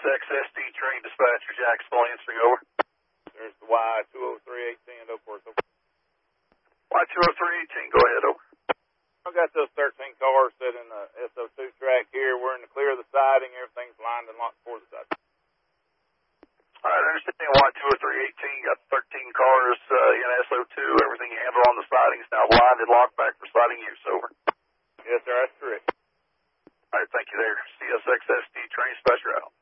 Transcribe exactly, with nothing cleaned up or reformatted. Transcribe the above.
X S D train dispatcher, Jacksonville answering over. There's the Y two oh three eighteen, Oakport. Y two oh three eighteen, go ahead, over. I've got those thirteen cars set in the S O two track here. We're in the clear of the siding. Everything's lined and locked for the siding. All right, I understand Y two oh three eighteen, got thirteen cars uh, in S O two. Everything you handle on the siding is now lined and locked back for siding use, over. Yes, sir, that's correct. All right, thank you there. C S X S D train dispatcher out.